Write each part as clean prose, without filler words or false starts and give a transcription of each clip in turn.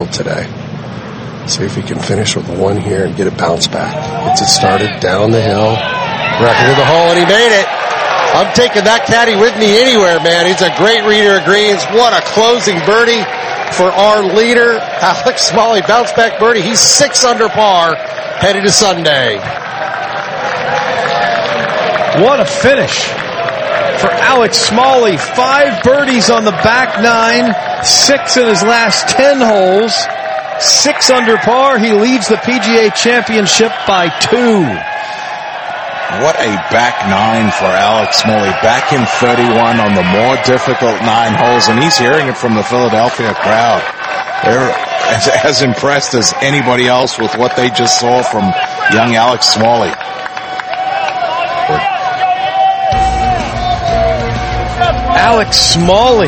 today. See if he can finish with one here and get it bounced back. Gets it started down the hill. Right into the hole, and he made it. I'm taking that caddy with me anywhere, man. He's a great reader of greens. What a closing birdie for our leader, Alex Smalley. Bounce back birdie. He's 6 under par headed to Sunday. What a finish for Alex Smalley. 5 birdies on the back 9, 6 in his last 10 holes. 6 under par. He leads the PGA Championship by 2. What a back 9 for Alex Smalley. Back in 31 on the more difficult 9 holes, and he's hearing it from the Philadelphia crowd. They're as impressed as anybody else with what they just saw from young Alex Smalley. Alex Smalley.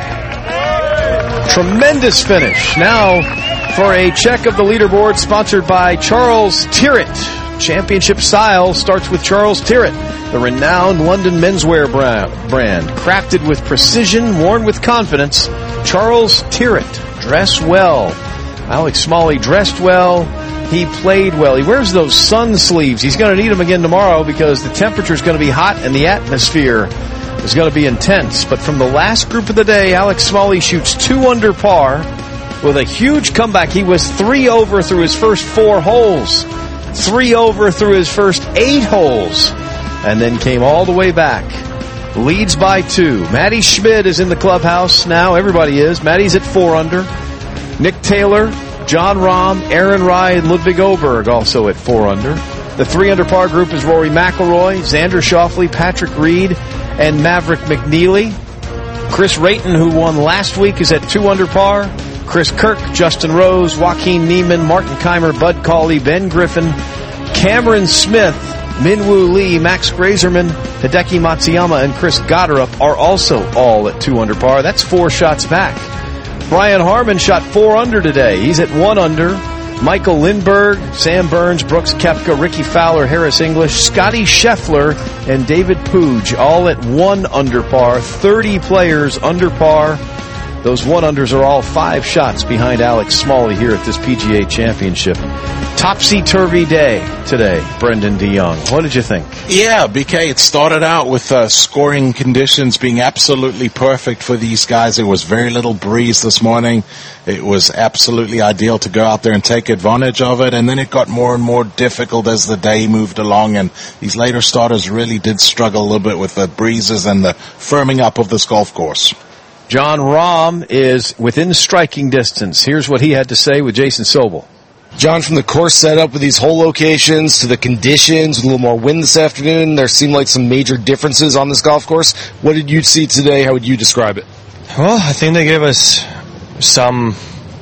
Tremendous finish. Now for a check of the leaderboard sponsored by Charles Tyrrell. Championship style starts with Charles Tyrrell, the renowned London menswear brand. Crafted with precision, worn with confidence. Charles Tyrrell. Dress well. Alex Smalley dressed well. He played well. He wears those sun sleeves. He's going to need them again tomorrow because the temperature is going to be hot and the atmosphere is going to be intense. But from the last group of the day, Alex Smalley shoots 2 under par with a huge comeback. He was 3 over through his first 4 holes. 3 over through his first 8 holes. And then came all the way back. Leads by 2. Matty Schmid is in the clubhouse now. Everybody is. Matty's at 4 under. Nick Taylor, John Rahm, Aaron Rai, and Ludwig Oberg also at 4 under. The 3 under par group is Rory McIlroy, Xander Schauffele, Patrick Reed, and Maverick McNeely. Chris Rayton, who won last week, is at 2 under par. Chris Kirk, Justin Rose, Joaquin Niemann, Martin Keimer, Bud Cauley, Ben Griffin, Cameron Smith, Minwoo Lee, Max Grazerman, Hideki Matsuyama, and Chris Gotterup are also all at 2 under par. That's 4 shots back. Brian Harmon shot 4 under today. He's at 1 under. Michael Lindberg, Sam Burns, Brooks Koepka, Ricky Fowler, Harris English, Scotty Scheffler, and David Puig all at 1 under par. 30 players under par. Those 1-unders are all 5 shots behind Alex Smalley here at this PGA Championship. Topsy-turvy day today, Brendan DeYoung. What did you think? Yeah, BK, it started out with scoring conditions being absolutely perfect for these guys. There was very little breeze this morning. It was absolutely ideal to go out there and take advantage of it. And then it got more and more difficult as the day moved along. And these later starters really did struggle a little bit with the breezes and the firming up of this golf course. John Rahm is within striking distance. Here's what he had to say with Jason Sobel. John, from the course setup with these hole locations to the conditions, with a little more wind this afternoon, there seemed like some major differences on this golf course. What did you see today? How would you describe it? Well, I think they gave us some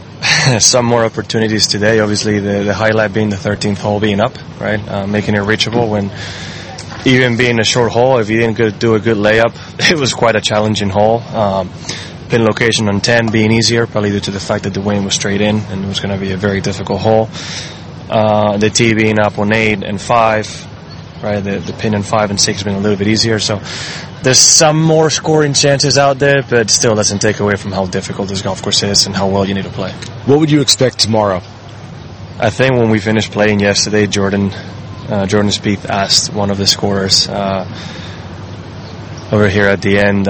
more opportunities today. Obviously, the highlight being the 13th hole being up, right? Making it reachable when even being a short hole, if you didn't do a good layup, it was quite a challenging hole. Pin location on 10 being easier, probably due to the fact that the wind was straight in and it was going to be a very difficult hole. The tee being up on 8 and 5, right? The pin on 5 and 6 being a little bit easier. So there's some more scoring chances out there, but still doesn't take away from how difficult this golf course is and how well you need to play. What would you expect tomorrow? I think when we finished playing yesterday, Jordan Spieth asked one of the scorers over here at the end,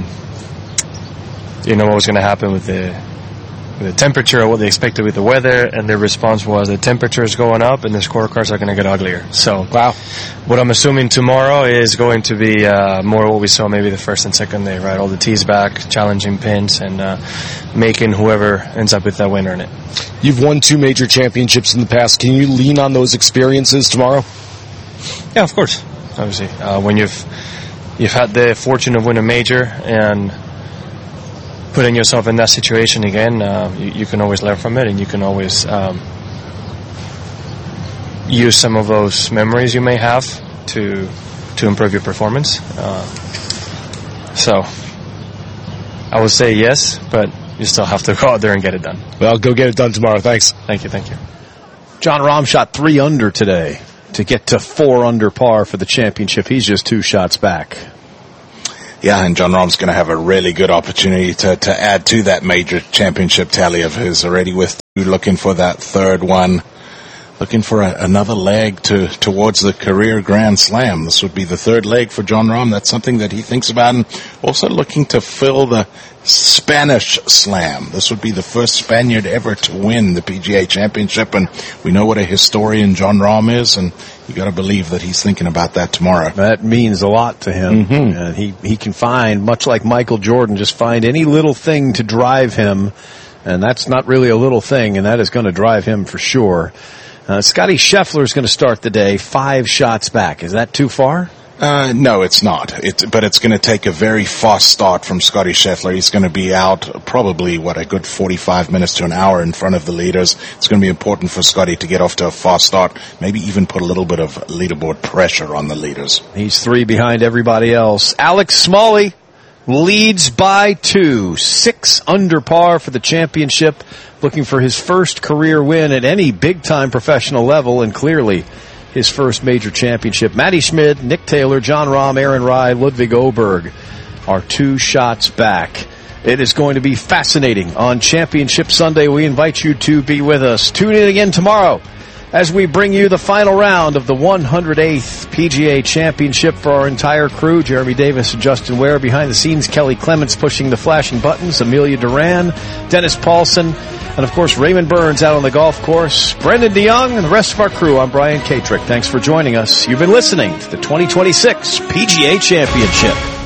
what was going to happen with the temperature or what they expected with the weather, and their response was the temperature is going up and the scorecards are going to get uglier. So wow. What I'm assuming tomorrow is going to be more what we saw maybe the first and second day, right? All the tees back, challenging pins, and making whoever ends up with that win earn it. You've won 2 major championships in the past. Can you lean on those experiences tomorrow? Yeah, of course. Obviously, when you've had the fortune of winning a major and putting yourself in that situation again, you can always learn from it, and you can always use some of those memories you may have to improve your performance. So I would say yes, but you still have to go out there and get it done. Well, go get it done tomorrow. Thanks. Thank you. John Rahm shot 3 under today to get to 4 under par for the championship. He's just 2 shots back. Yeah, and John Rahm's going to have a really good opportunity to add to that major championship tally of his already with looking for that third one, looking for another leg towards the career Grand Slam. This would be the third leg for Jon Rahm. That's something that he thinks about, and also looking to fill the Spanish Slam. This would be the first Spaniard ever to win the PGA Championship, and we know what a historian Jon Rahm is, and you got to believe that he's thinking about that tomorrow. That means a lot to him. And he can find, much like Michael Jordan, just find any little thing to drive him, and that's not really a little thing, and that is going to drive him for sure. Scotty Scheffler is going to start the day 5 shots back. Is that too far? No, it's not. But it's going to take a very fast start from Scotty Scheffler. He's going to be out probably, a good 45 minutes to an hour in front of the leaders. It's going to be important for Scotty to get off to a fast start, maybe even put a little bit of leaderboard pressure on the leaders. He's 3 behind everybody else. Alex Smalley leads by 2, 6 under par for the championship, looking for his first career win at any big-time professional level, and clearly his first major championship. Matty Schmid, Nick Taylor, Jon Rahm, Aaron Rai, Ludwig Oberg are 2 shots back. It is going to be fascinating on Championship Sunday. We invite you to be with us. Tune in again tomorrow as we bring you the final round of the 108th PGA Championship for our entire crew. Jeremy Davis and Justin Ware behind the scenes. Kelly Clements pushing the flashing buttons. Amelia Duran, Dennis Paulson, and of course Raymond Burns out on the golf course. Brendan DeYoung and the rest of our crew. I'm Brian Katrick. Thanks for joining us. You've been listening to the 2026 PGA Championship.